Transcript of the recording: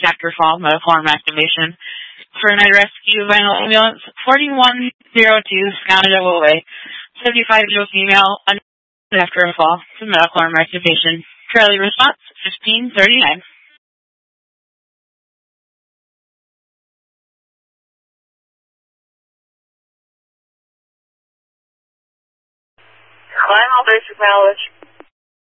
days after fall, medical arm activation. For night rescue, vinyl ambulance, 4102 Scoundrel Way, 75-year-old female, after a fall, to medical arm activation. Fairly response, 1539. Final basic knowledge.